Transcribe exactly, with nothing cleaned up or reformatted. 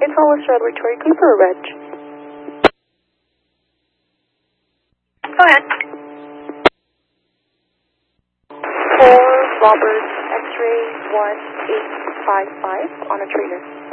It's always Laboratory Cooper, Reg. Go ahead. four Robert X-ray one eight five five on a trailer.